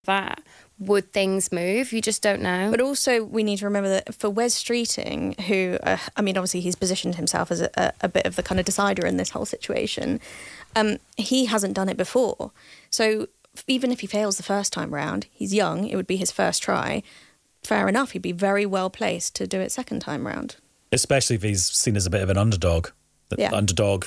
that, would things move? You just don't know. But also we need to remember that for Wes Streeting, who, obviously he's positioned himself as a bit of the kind of decider in this whole situation, he hasn't done it before. So even if he fails the first time round, he's young, it would be his first try. Fair enough, he'd be very well placed to do it second time round. Especially if he's seen as a bit of an underdog. The underdog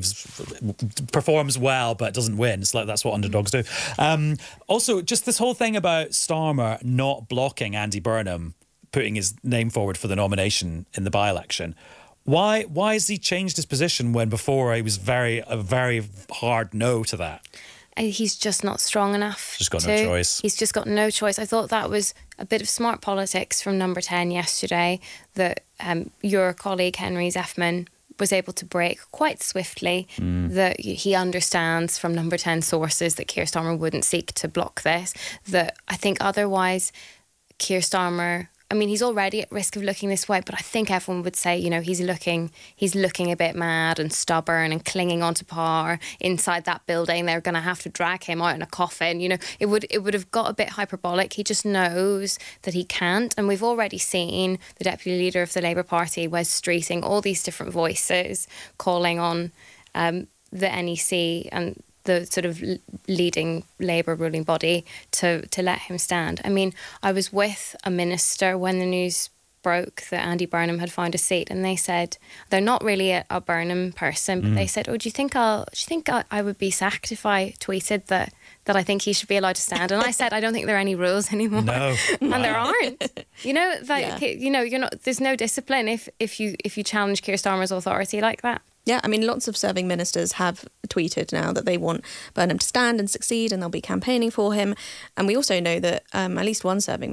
performs well, but doesn't win. It's like that's what underdogs do. Also, just this whole thing about Starmer not blocking Andy Burnham, putting his name forward for the nomination in the by-election. Why has he changed his position when before he was a very hard no to that? He's just not strong enough. Just got no choice. He's just got no choice. I thought that was a bit of smart politics from Number 10 yesterday, that your colleague Henry Zeffman was able to break quite swiftly that he understands from Number 10 sources that Keir Starmer wouldn't seek to block this, that I think otherwise Keir Starmer, I mean, he's already at risk of looking this way, but I think everyone would say, he's looking a bit mad and stubborn and clinging onto power inside that building. They're going to have to drag him out in a coffin. It would have got a bit hyperbolic. He just knows that he can't. And we've already seen the deputy leader of the Labour Party, Wes Streeting, all these different voices calling on the NEC and the sort of leading Labour ruling body to let him stand. I mean, I was with a minister when the news broke that Andy Burnham had found a seat, and they said they're not really a Burnham person, but they said, "Oh, do you think I would be sacked if I tweeted that I think he should be allowed to stand?" And I said, "I don't think there are any rules anymore." No, and there aren't. You're not. There's no discipline if you challenge Keir Starmer's authority like that. Yeah, I mean, lots of serving ministers have tweeted now that they want Burnham to stand and succeed, and they'll be campaigning for him. And we also know that at least one serving